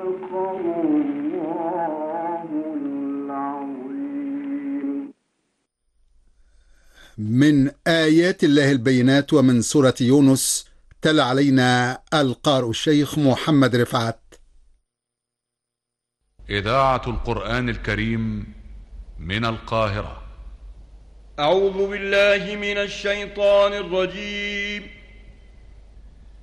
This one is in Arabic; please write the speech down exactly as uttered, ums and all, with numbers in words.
من آيات الله البينات ومن سورة يونس. تلا علينا القارئ الشيخ محمد رفعت. إذاعة القرآن الكريم من القاهرة. أعوذ بالله من الشيطان الرجيم.